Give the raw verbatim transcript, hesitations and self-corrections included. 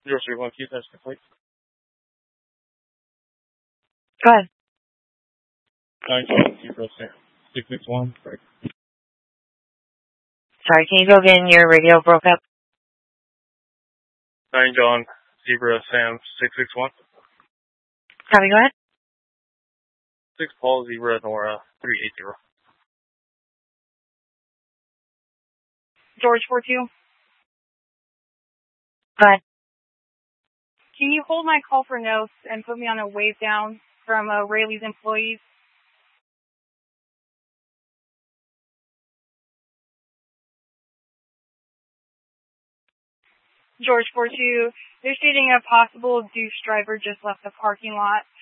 Zero three one two, that's complete. Go ahead. Nine John zero Sam six six one. Sorry, can you go again? Your radio broke up. Nine John zero Sam six six one. Copy, go ahead. Six Paul zero Nora three eight zero. George four two. Go ahead. Can you hold my call for notes and put me on a wave down from uh, Rayleigh's employees? George four two, they're stating a possible douche driver just left the parking lot.